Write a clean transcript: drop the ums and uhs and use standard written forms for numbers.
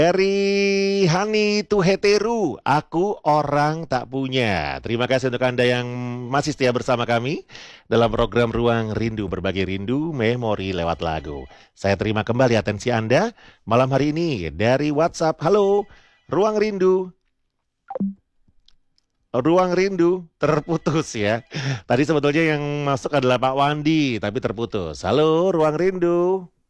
Dari Hani to Heteru, aku orang tak punya. Terima kasih untuk Anda yang masih setia bersama kami dalam program Ruang Rindu, berbagi rindu, memori lewat lagu. Saya terima kembali atensi Anda malam hari ini dari WhatsApp. Halo, Ruang Rindu, Ruang Rindu, terputus ya. Tadi sebetulnya yang masuk adalah Pak Wandi, tapi terputus. Halo, Ruang Rindu.